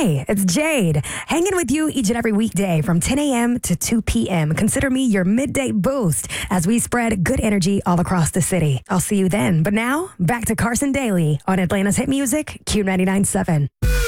Hey, it's Jade, hanging with you each and every weekday from 10 a.m. to 2 p.m. Consider me your midday boost as we spread good energy all across the city. I'll see you then. But now, back to Carson Daly on Atlanta's Hit Music, Q99.7.